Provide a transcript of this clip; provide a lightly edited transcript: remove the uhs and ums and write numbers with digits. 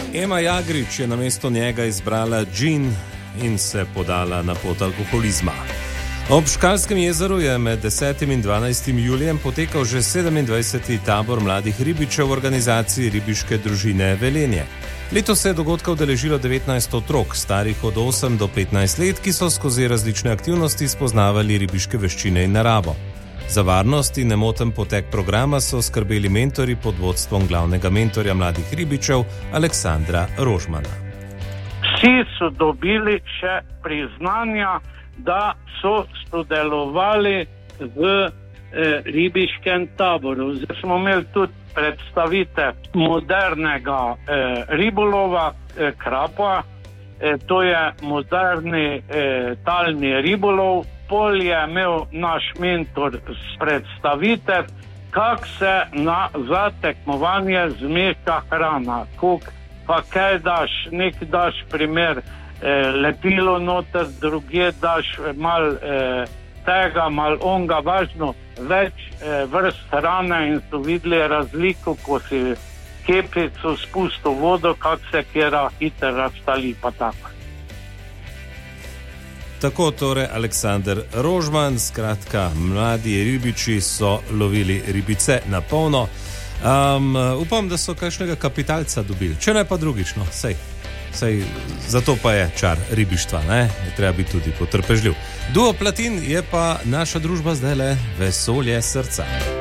Ema Jagrič je namesto njega izbrala džin in se podala na pot alkoholizma. Ob Škalskem jezeru je med 10. in 12. julijem potekal že 27. tabor mladih ribičev v organizaciji ribiške družine Velenje. Letos se je dogodka udeležilo 19 otrok, starih od 8 do 15 let, ki so skozi različne aktivnosti spoznavali ribiške veščine in naravo. Za varnost in nemoten potek programa so skrbeli mentori pod vodstvom glavnega mentorja mladih ribičev Aleksandra Rožmana. Vsi so dobili še priznanja, da so sodelovali v ribiškem taboru. Zdaj smo imeli tudi predstavitev modernega ribolova, krapa, to je moderni talni ribolov. Pol je imel naš mentor predstavitev, kako se za tekmovanje zmešča hrana, pa kaj daš, nek daš primer lepilo noter, druge daš mal tega, mal onga, važno, več vrst hrane in so videli razliko, ko si kepico spustil vodo, kako se kjera hitro razstali, pa tako. Tako torej Aleksander Rožman, skratka, mladi ribiči so lovili ribice na polno. Upam, da so kakšnega kapitalca dobili, če ne pa drugič, no, sej, zato pa je čar ribištva, ne? Je treba biti tudi potrpežljiv. Duo Platin je pa naša družba zdaj le vesolje srca.